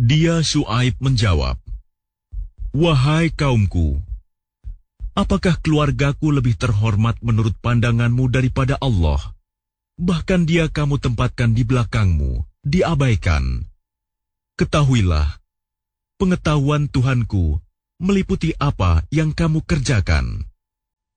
Dia Syuaib menjawab, "Wahai kaumku, apakah keluargaku lebih terhormat menurut pandanganmu daripada Allah? Bahkan dia kamu tempatkan di belakangmu, diabaikan. Ketahuilah, pengetahuan Tuhanku meliputi apa yang kamu kerjakan."